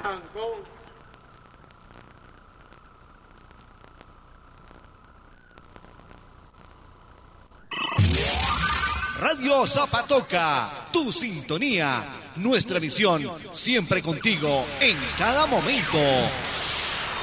Radio Zapatoca, tu sintonía, nuestra misión, siempre contigo, en cada momento.